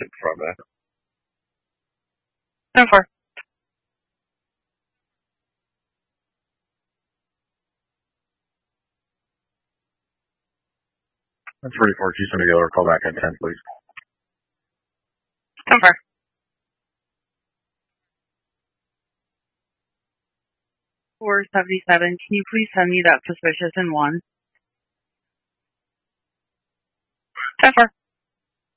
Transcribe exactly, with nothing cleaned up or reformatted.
to confirm that. ten four. That's thirty-four Keystone Together. Call back at ten, please. ten four. four seventy-seven. Can you please send me that suspicious in one? ten four.